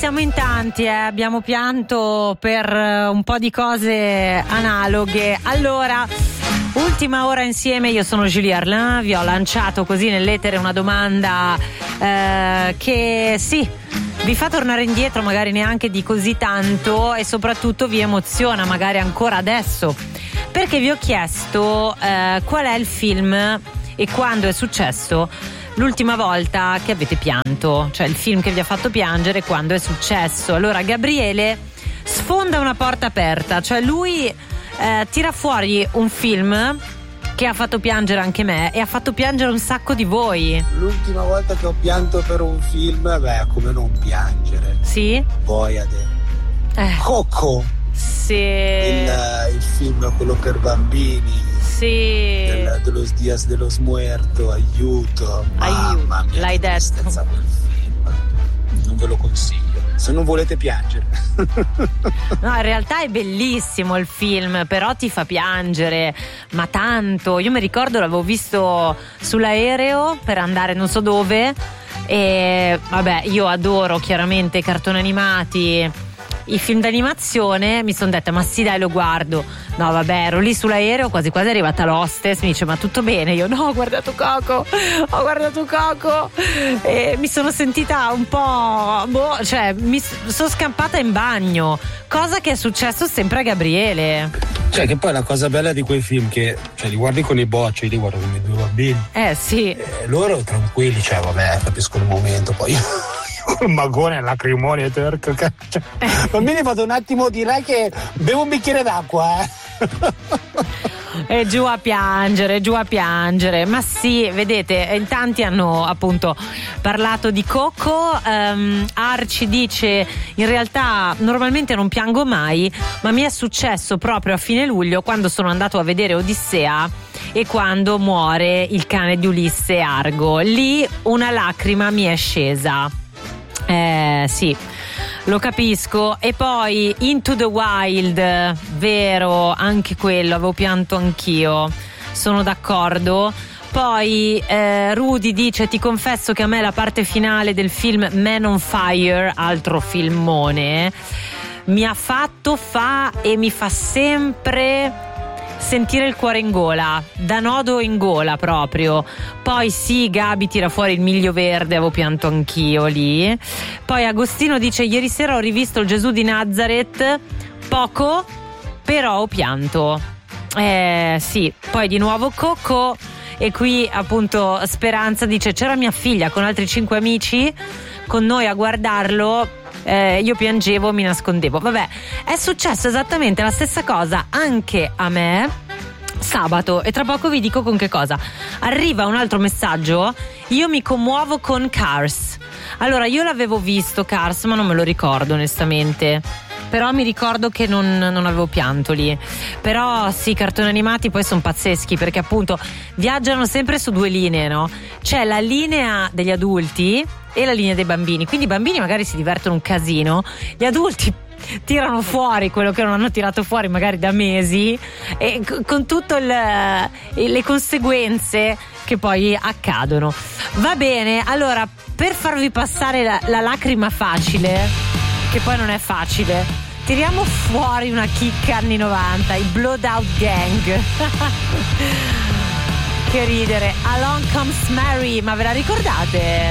siamo in tanti, abbiamo pianto per un po' di cose analoghe. Allora, ultima ora insieme, io sono Julie Arlin, vi ho lanciato così nell'etere una domanda che sì, vi fa tornare indietro magari neanche di così tanto e soprattutto vi emoziona magari ancora adesso, perché vi ho chiesto qual è il film e quando è successo l'ultima volta che avete pianto, cioè il film che vi ha fatto piangere, quando è successo. Allora Gabriele sfonda una porta aperta, cioè lui tira fuori un film che ha fatto piangere anche me e ha fatto piangere un sacco di voi. L'ultima volta che ho pianto per un film, come non piangere? Sì? Boiade. Coco. Sì. Il film, quello per bambini. Sì. Dello Dias de los Muertos, aiuto. Mamma mia, l'hai detto. Quel film. Non ve lo consiglio, se non volete piangere. No, in realtà è bellissimo il film, però ti fa piangere, ma tanto. Io mi ricordo, l'avevo visto sull'aereo per andare non so dove e vabbè, io adoro chiaramente i cartoni animati, i film d'animazione. Mi sono detta ma sì dai, lo guardo. No vabbè, ero lì sull'aereo, quasi quasi è arrivata l'hostess, mi dice ma tutto bene? Io no, ho guardato Coco e mi sono sentita un po' cioè mi sono scappata in bagno, cosa che è successo sempre a Gabriele. Cioè che poi la cosa bella di quei film che li guardi con i bocci, li guardo con i due bambini. Sì. Loro tranquilli, capisco il momento, poi col magone, lacrimoni e terco. Bambini, fate un attimo, direi che bevo un bicchiere d'acqua, E giù a piangere. Ma sì, vedete, in tanti hanno appunto parlato di Coco. Arci dice in realtà normalmente non piango mai, ma mi è successo proprio a fine luglio quando sono andato a vedere Odissea e quando muore il cane di Ulisse, Argo. Lì una lacrima mi è scesa. Sì, lo capisco. E poi Into the Wild, vero, anche quello avevo pianto anch'io, sono d'accordo. Poi Rudy dice ti confesso che a me la parte finale del film Man on Fire, altro filmone, mi ha fatto e mi fa sempre sentire il cuore in gola, da nodo in gola proprio. Poi sì, Gabi tira fuori il Miglio Verde, avevo pianto anch'io lì. Poi Agostino dice ieri sera ho rivisto il Gesù di Nazareth, poco però ho pianto. Sì, poi di nuovo Coco. E qui appunto Speranza dice c'era mia figlia con altri 5 amici con noi a guardarlo. Io piangevo, mi nascondevo. Vabbè, è successo esattamente la stessa cosa anche a me sabato, e tra poco vi dico con che cosa. Arriva un altro messaggio: io mi commuovo con Cars. Allora, io l'avevo visto Cars, ma non me lo ricordo onestamente, però mi ricordo che non avevo pianto lì. Però sì, i cartoni animati poi sono pazzeschi, perché appunto viaggiano sempre su due linee, no? C'è la linea degli adulti e la linea dei bambini, quindi i bambini magari si divertono un casino, gli adulti tirano fuori quello che non hanno tirato fuori magari da mesi, e con tutte le conseguenze che poi accadono. Va bene, allora per farvi passare la lacrima facile, che poi non è facile, tiriamo fuori una chicca anni 90, i Blowed Out Gang. Che ridere. Along Comes Mary, ma ve la ricordate?